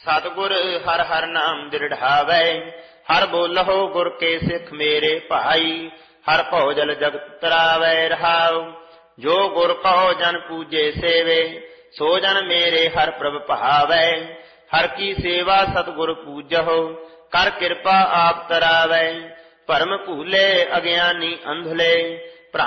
सतगुर हर हर नाम दृढ़ावै, हर बोलहो गुर के सिख मेरे भाई, हर भौजल जगत तरावै रहाओ। जो गुर कहो जन पूजे सेवे, सो जन मेरे हर प्रभ भावै। हर की सेवा सतगुर पूजहो, कर कृपा आप तरावै। भरम भूले अज्ञानी अंधले,